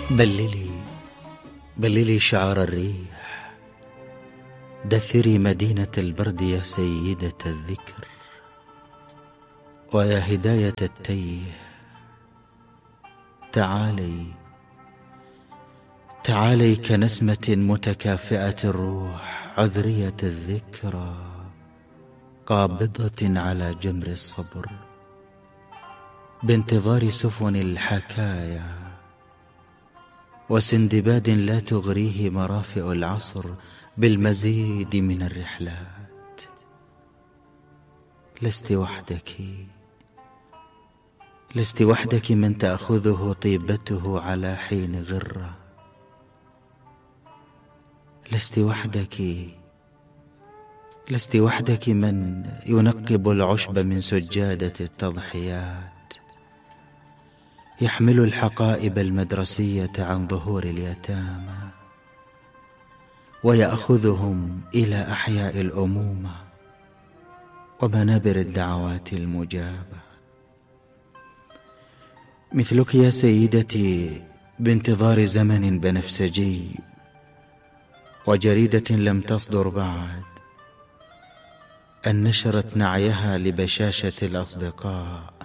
بللي بللي شعار الريح، دثري مدينة البرد يا سيدة الذكر، ويا هداية التيه تعالي تعالي كنسمة متكافئة الروح عذرية الذكرى، قابضة على جمر الصبر بانتظار سفن الحكايا، وسندباد لا تغريه مرافئ العصر بالمزيد من الرحلات. لست وحدك من تأخذه طيبته على حين غرة، لست وحدك من ينقب العشب من سجادة التضحيات، يحمل الحقائب المدرسية عن ظهور اليتامى، ويأخذهم إلى أحياء الأمومة ومنابر الدعوات المجابة. مثلك يا سيدتي بانتظار زمن بنفسجي وجريدة لم تصدر بعد، أن نشرت نعيها لبشاشة الأصدقاء